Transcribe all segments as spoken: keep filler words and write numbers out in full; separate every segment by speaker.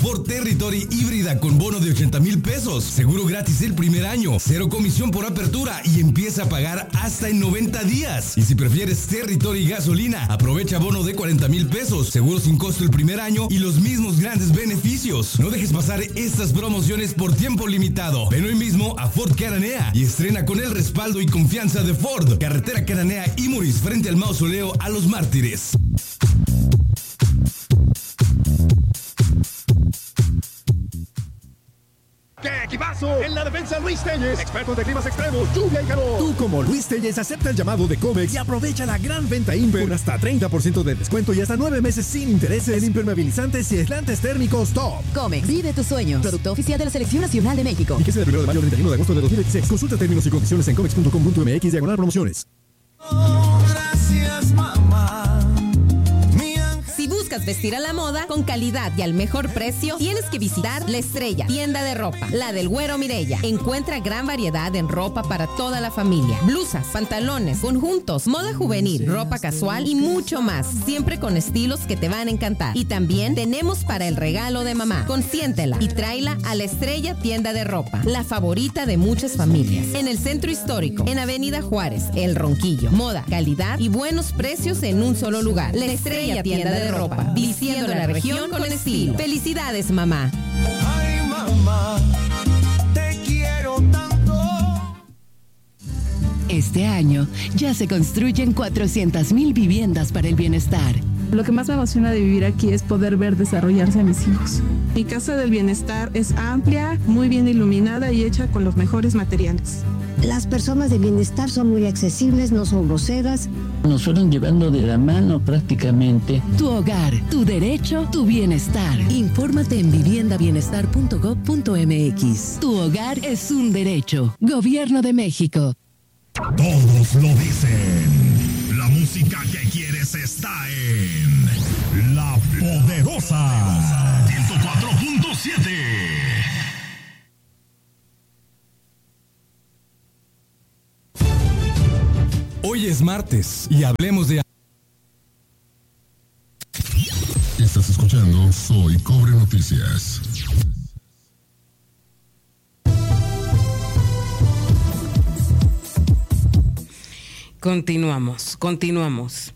Speaker 1: Ford Territory híbrida con bono de ochenta mil pesos, seguro gratis el primer año, cero comisión por apertura y empieza a pagar hasta en noventa días. Y si prefieres Territory gasolina, aprovecha bono de cuarenta mil pesos, seguro sin costo el primer año y los mismos grandes beneficios. No dejes pasar estas promociones por tiempo limitado. Ven hoy mismo a Ford Cananea y estrena con el respaldo y confianza de Ford. Carretera Cananea Imuris frente al mausoleo a los mártires.
Speaker 2: ¡Qué equipazo! En la defensa Luis Telles, expertos de climas extremos, lluvia y calor. Tú como Luis Telles acepta el llamado de Comex y aprovecha la gran venta Imper con hasta treinta por ciento de descuento y hasta nueve meses sin intereses en impermeabilizantes y aislantes térmicos top.
Speaker 3: Comex, vive tus sueños. Producto oficial de la Selección Nacional de México.
Speaker 2: Y que sea del primero de mayo al treinta y uno de agosto de dos mil veintiséis. Consulta términos y condiciones en comex punto com punto mx diagonal promociones.
Speaker 4: Oh, gracias, mamá.
Speaker 3: Si buscas vestir a la moda con calidad y al mejor precio, tienes que visitar La Estrella, tienda de ropa, la del Güero Mireya. Encuentra gran variedad en ropa para toda la familia. Blusas, pantalones, conjuntos, moda juvenil, ropa casual y mucho más. Siempre con estilos que te van a encantar. Y también tenemos para el regalo de mamá. Consiéntela y tráela a La Estrella, tienda de ropa, la favorita de muchas familias. En el centro histórico, en Avenida Juárez, El Ronquillo. Moda, calidad y buenos precios en un solo lugar. La Estrella, tienda de ropa, vistiendo la región con estilo. Felicidades, mamá.
Speaker 4: Ay, mamá, te quiero tanto.
Speaker 5: Este año ya se construyen cuatrocientas mil viviendas para el bienestar.
Speaker 6: Lo que más me emociona de vivir aquí es poder ver desarrollarse a mis hijos. Mi casa del bienestar es amplia, muy bien iluminada y hecha con los mejores materiales.
Speaker 7: Las personas de bienestar son muy accesibles, no son groseras.
Speaker 8: Nos fueron llevando de la mano prácticamente.
Speaker 5: Tu hogar, tu derecho, tu bienestar. Infórmate en vivienda bienestar punto gob punto mx. Tu hogar es un derecho. Gobierno de México.
Speaker 9: Todos lo dicen. La música que quieres está en La Poderosa ciento cuatro punto siete.
Speaker 1: Hoy es martes y hablemos de...
Speaker 9: Estás escuchando Soy Cobre Noticias.
Speaker 10: Continuamos, continuamos.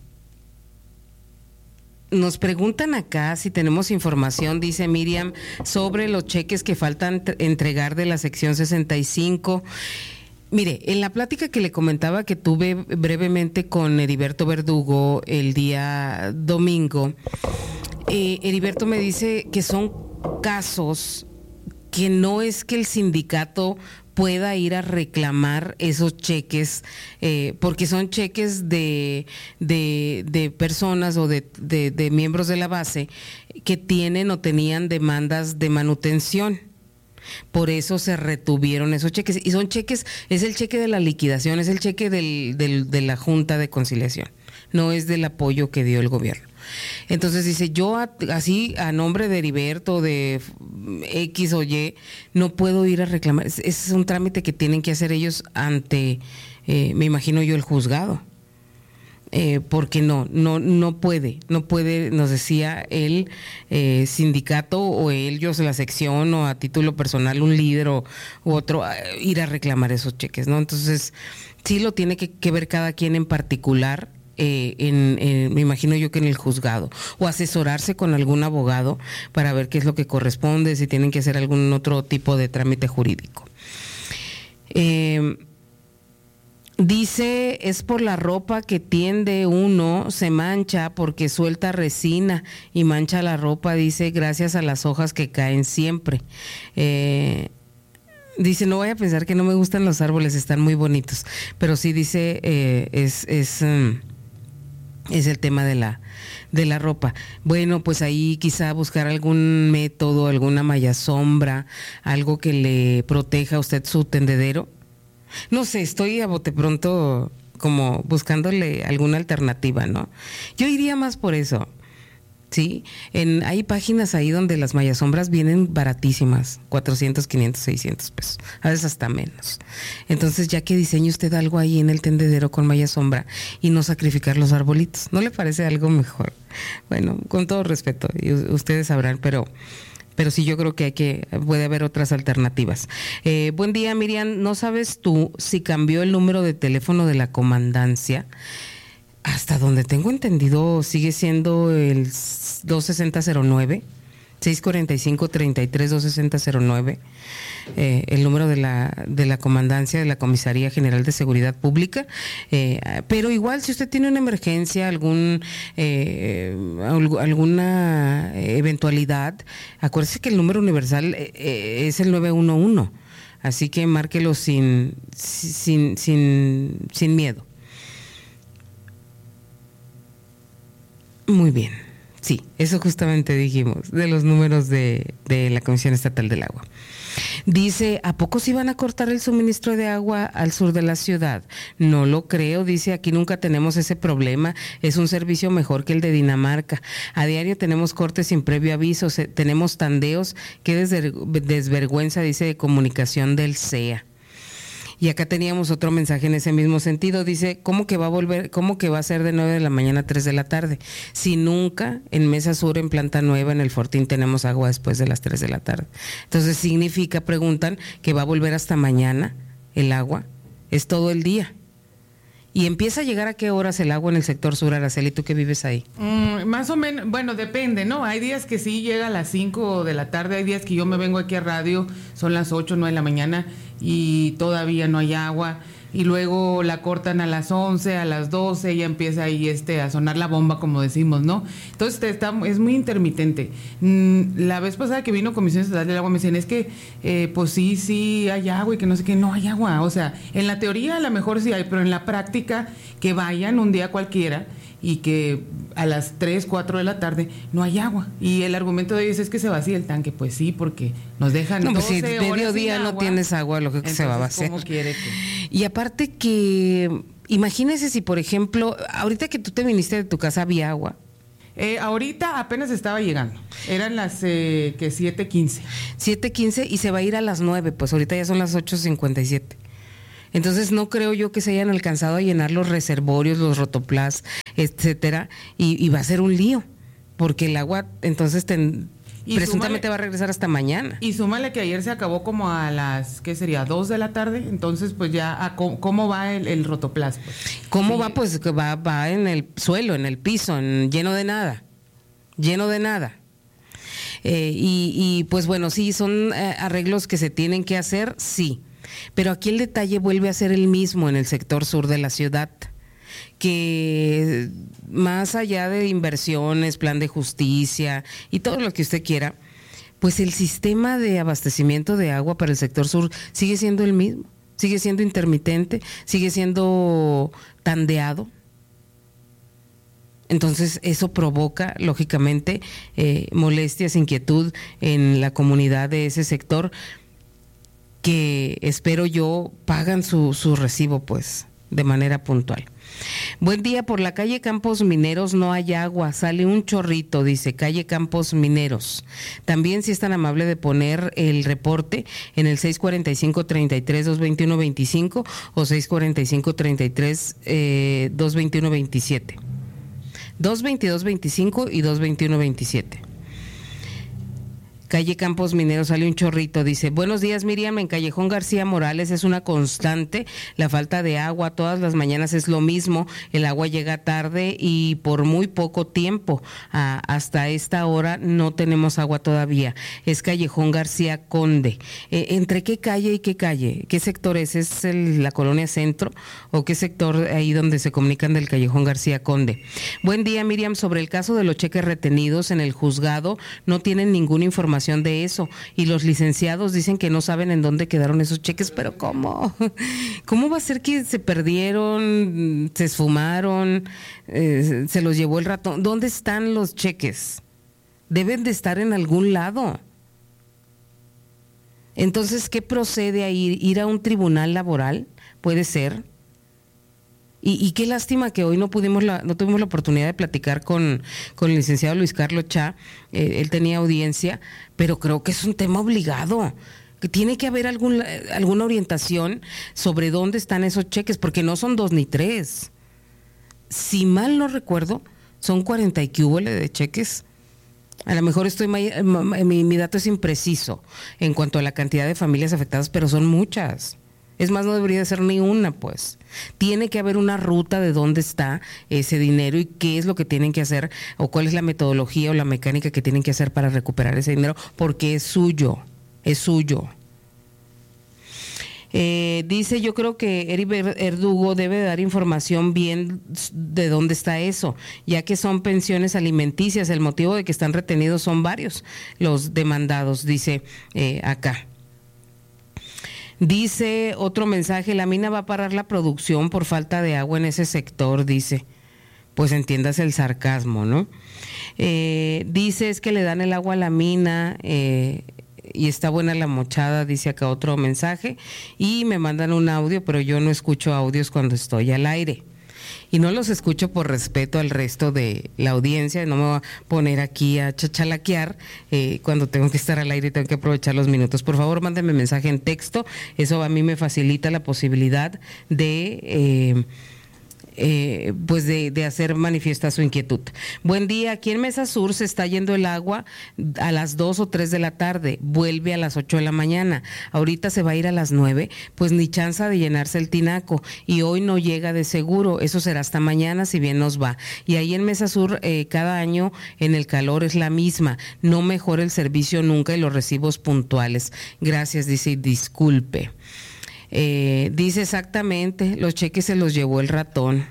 Speaker 10: Nos preguntan acá si tenemos información, dice Miriam, sobre los cheques que faltan t- entregar de la sección sesenta y cinco. Mire, en la plática que le comentaba que tuve brevemente con Heriberto Verdugo el día domingo, eh, Heriberto me dice que son casos que no es que el sindicato pueda ir a reclamar esos cheques, eh, porque son cheques de, de, de personas o de, de, de miembros de la base que tienen o tenían demandas de manutención. Por eso se retuvieron esos cheques. Y son cheques, es el cheque de la liquidación, es el cheque del, del, de la Junta de Conciliación, no es del apoyo que dio el gobierno. Entonces dice, yo a, así a nombre de Heriberto, de X o Y, no puedo ir a reclamar. Es, es un trámite que tienen que hacer ellos ante, eh, me imagino yo, el juzgado. Eh, porque no, no, no puede, no puede, nos decía el eh, sindicato o ellos, la sección o a título personal un líder o u otro, a ir a reclamar esos cheques, ¿no? Entonces, sí lo tiene que, que ver cada quien en particular, eh, en, en, me imagino yo que en el juzgado, o asesorarse con algún abogado para ver qué es lo que corresponde, si tienen que hacer algún otro tipo de trámite jurídico. Eh, Dice, es por la ropa que tiende uno, se mancha porque suelta resina y mancha la ropa, dice, gracias a las hojas que caen siempre. Eh, dice, no voy a pensar que no me gustan los árboles, están muy bonitos, pero sí dice, eh, es, es, um, es el tema de la, de la ropa. Bueno, pues ahí quizá buscar algún método, alguna malla sombra, algo que le proteja a usted su tendedero. No sé, estoy a bote pronto como buscándole alguna alternativa, ¿no? Yo iría más por eso, ¿sí? En, hay páginas ahí donde las mallasombras vienen baratísimas, cuatrocientos, quinientos, seiscientos pesos, a veces hasta menos. Entonces, ya que diseñe usted algo ahí en el tendedero con mallasombra y no sacrificar los arbolitos, ¿no le parece algo mejor? Bueno, con todo respeto, y ustedes sabrán, pero Pero sí, yo creo que hay que, puede haber otras alternativas. Eh, buen día, Miriam. ¿No sabes tú si cambió el número de teléfono de la comandancia? Hasta donde tengo entendido, sigue siendo el dos sesenta cero nueve, seis cuarenta y cinco, treinta y tres, dos sesenta cero nueve, eh, el número de la de la comandancia de la Comisaría General de Seguridad Pública. Eh, pero igual, si usted tiene una emergencia, algún eh, alguna eventualidad, acuérdese que el número universal eh, es el nueve uno uno, así que márquelo sin sin sin sin miedo. Muy bien. Sí, eso justamente dijimos, de los números de, de la Comisión Estatal del Agua. Dice, ¿a poco se iban a cortar el suministro de agua al sur de la ciudad? No lo creo, dice, aquí nunca tenemos ese problema, es un servicio mejor que el de Dinamarca. A diario tenemos cortes sin previo aviso, se, tenemos tandeos, qué desvergüenza, dice, de comunicación del C E A. Y acá teníamos otro mensaje en ese mismo sentido, dice, ¿cómo que va a volver, cómo que va a ser de nueve de la mañana a tres de la tarde? Si nunca en Mesa Sur, en Planta Nueva, en el Fortín, tenemos agua después de las tres de la tarde. Entonces significa, preguntan, que va a volver hasta mañana el agua, es todo el día. ¿Y empieza a llegar a qué horas el agua en el sector sur, Araceli, tú que vives ahí?
Speaker 11: Mm, más o menos, bueno, depende, ¿no? Hay días que sí llega a las cinco de la tarde, hay días que yo me vengo aquí a radio, son las ocho, nueve de la mañana y todavía no hay agua. Y luego la cortan a las once, a las doce, ya empieza ahí este a sonar la bomba, como decimos, ¿no? Entonces está, es muy intermitente. La vez pasada que vino Comisión Estatal del Agua me decían, es que eh, pues sí, sí hay agua y que no sé qué, no hay agua. O sea, en la teoría a lo mejor sí hay, pero en la práctica que vayan un día cualquiera y que a las tres, cuatro de la tarde no hay agua. Y el argumento de ellos es que se vacía el tanque. Pues sí, porque nos dejan
Speaker 10: no, pues
Speaker 11: doce
Speaker 10: si mediodía no tienes agua, lo que entonces, se va a vaciar.
Speaker 11: ¿Cómo quiere que?
Speaker 10: Y aparte que, imagínese si, por ejemplo, ahorita que tú te viniste de tu casa había agua.
Speaker 11: Eh, ahorita apenas estaba llegando. Eran las eh, que siete quince.
Speaker 10: siete quince y se va a ir a las nueve, pues ahorita ya son las ocho cincuenta y siete. Entonces no creo yo que se hayan alcanzado a llenar los reservorios, los rotoplas, etcétera, y, y va a ser un lío, porque el agua entonces ten, presuntamente súmale, va a regresar hasta mañana.
Speaker 11: Y súmale que ayer se acabó como a las, ¿qué sería? dos de la tarde, entonces pues ya, a, ¿cómo va el, el rotoplas? Pues?
Speaker 10: ¿Cómo
Speaker 11: sí.
Speaker 10: va? Pues va, va en el suelo, en el piso, en, lleno de nada, lleno de nada. Eh, y, y pues bueno, sí, son eh, arreglos que se tienen que hacer, sí. Pero aquí el detalle vuelve a ser el mismo en el sector sur de la ciudad, que más allá de inversiones, plan de justicia y todo lo que usted quiera, pues el sistema de abastecimiento de agua para el sector sur sigue siendo el mismo, sigue siendo intermitente, sigue siendo tandeado. Entonces eso provoca, lógicamente, eh, molestias, inquietud en la comunidad de ese sector, que espero yo pagan su, su recibo pues de manera puntual. Buen día, por la calle Campos Mineros no hay agua, sale un chorrito, dice calle Campos Mineros. También si es tan amable de poner el reporte en el seis cuarenta y cinco, treinta y tres, doscientos veintiuno, veinticinco o seis cuarenta y cinco, treinta y tres, eh, doscientos veintiuno, veintisiete. doscientos veintidós, veinticinco y doscientos veintiuno, veintisiete. Calle Campos Mineros sale un chorrito, dice, buenos días Miriam, en Callejón García Morales es una constante la falta de agua, todas las mañanas es lo mismo, el agua llega tarde y por muy poco tiempo, ah, hasta esta hora no tenemos agua todavía, es Callejón García Conde. Eh, ¿entre qué calle y qué calle? ¿Qué sector es? ¿Es el, la colonia Centro o qué sector ahí donde se comunican del Callejón García Conde? Buen día Miriam, sobre el caso de los cheques retenidos en el juzgado, no tienen ninguna información de eso y los licenciados dicen que no saben en dónde quedaron esos cheques, pero ¿cómo? ¿Cómo va a ser que se perdieron, se esfumaron, eh, se los llevó el ratón? ¿Dónde están los cheques? Deben de estar en algún lado. Entonces, ¿qué procede a ir? ¿Ir a un tribunal laboral? Puede ser. Y, y qué lástima que hoy no pudimos la, no tuvimos la oportunidad de platicar con, con el licenciado Luis Carlos Chá, eh, él tenía audiencia, pero creo que es un tema obligado, que tiene que haber algún, alguna orientación sobre dónde están esos cheques, porque no son dos ni tres. Si mal no recuerdo, son cuarenta y que hubo de cheques A lo mejor estoy mi, mi dato es impreciso en cuanto a la cantidad de familias afectadas, pero son muchas. Es más, no debería de ser ni una, pues. Tiene que haber una ruta de dónde está ese dinero y qué es lo que tienen que hacer o cuál es la metodología o la mecánica que tienen que hacer para recuperar ese dinero, porque es suyo, es suyo. Eh, dice, yo creo que Eri Verdugo debe dar información bien de dónde está eso, ya que son pensiones alimenticias. El motivo de que están retenidos son varios los demandados, dice eh, acá. Dice otro mensaje, la mina va a parar la producción por falta de agua en ese sector, dice. Pues entiéndase el sarcasmo, ¿no? Eh, dice, es que le dan el agua a la mina, eh, y está buena la mochada, dice acá otro mensaje, y me mandan un audio, pero yo no escucho audios cuando estoy al aire. Y no los escucho por respeto al resto de la audiencia, no me voy a poner aquí a chachalaquear eh, cuando tengo que estar al aire y tengo que aprovechar los minutos. Por favor, mándenme mensaje en texto, eso a mí me facilita la posibilidad de... Eh, Eh, pues de, de hacer manifiesta su inquietud. Buen día, aquí en Mesa Sur se está yendo el agua a las dos o tres de la tarde, vuelve a las ocho de la mañana, ahorita se va a ir a las nueve, pues ni chance de llenarse el tinaco, y hoy no llega de seguro, eso será hasta mañana si bien nos va. Y ahí en Mesa Sur eh, cada año en el calor es la misma, no mejora el servicio nunca y los recibos puntuales. Gracias, dice, disculpe. Eh, dice exactamente, los cheques se los llevó el ratón.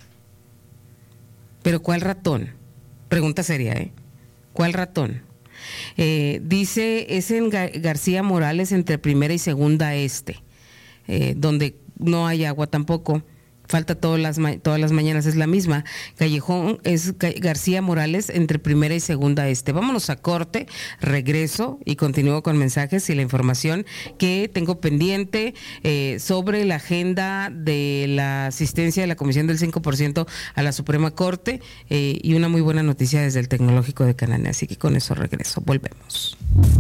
Speaker 10: ¿Pero cuál ratón? Pregunta seria, ¿eh? ¿Cuál ratón? Eh, dice, es en Gar- García Morales entre primera y segunda este, eh, donde no hay agua tampoco. Falta todas las, ma- todas las mañanas, es la misma. Callejón es Ga- García Morales entre primera y segunda este. Vámonos a corte, regreso y continúo con mensajes y la información que tengo pendiente eh, sobre la agenda de la asistencia de la Comisión del cinco por ciento a la Suprema Corte eh, y una muy buena noticia desde el Tecnológico de Cananea. Así que con eso regreso. Volvemos.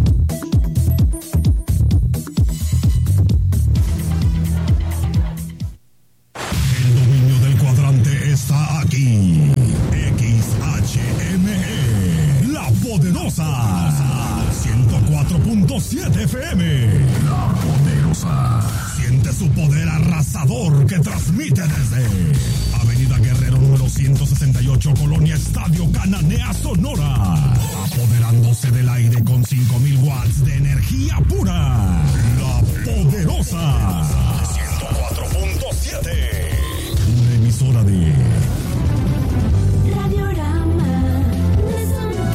Speaker 9: Está aquí, X H M E, La Poderosa, ciento cuatro punto siete F M, La Poderosa. Siente su poder arrasador que transmite desde Avenida Guerrero número ciento sesenta y ocho, Colonia Estadio Cananea, Sonora, apoderándose del aire con cinco mil watts de energía pura. La Poderosa, ciento cuatro punto siete. Una emisora de
Speaker 12: Radiorama de Sonora.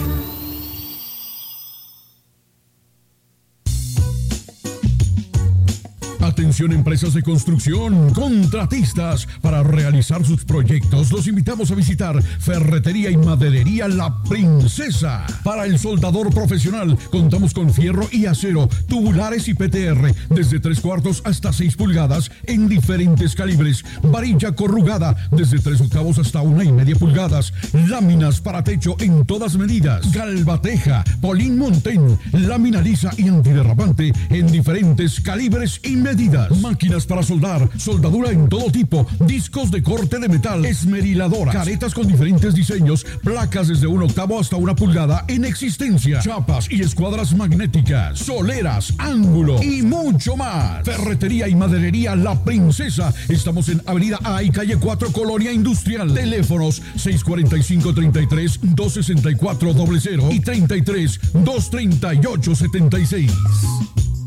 Speaker 13: Atención, empresas de construcción, contratistas, para realizar sus proyectos los invitamos a visitar Ferretería y Maderería La Princesa. Para el soldador profesional contamos con fierro y acero, tubulares y P T R desde tres cuartos hasta seis pulgadas en diferentes calibres, varilla corrugada desde tres octavos hasta una y media pulgadas, láminas para techo en todas medidas, galvateja, polín montén, lámina lisa y antiderrapante en diferentes calibres y medidas. Máquinas para soldar, soldadura en todo tipo, discos de corte de metal, esmeriladoras, caretas con diferentes diseños, placas desde un octavo hasta una pulgada en existencia, chapas y escuadras magnéticas, soleras, ángulo y mucho más. Ferretería y Maderería La Princesa. Estamos en Avenida A y Calle cuatro, Colonia Industrial. Teléfonos seis cuatro cinco, treinta y tres, doscientos sesenta y cuatro cero cero y treinta y tres, doscientos treinta y ocho, setenta y seis.